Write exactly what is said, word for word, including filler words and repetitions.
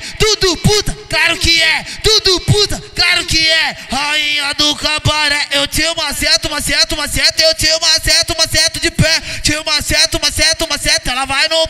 tudo puta, claro que é, tudo puta, claro que é. Rainha do cabaré, eu te maceto, maceto, maceto, eu te maceto, maceto de pé, te maceto, maceto, maceto, ela vai no